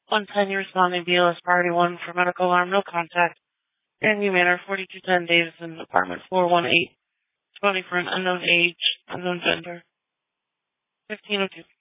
110, you responding BLS priority 1 for medical alarm, no contact. Grandview Manor, 4210 Davison, apartment 418, 20 for an unknown age, unknown gender, 1502.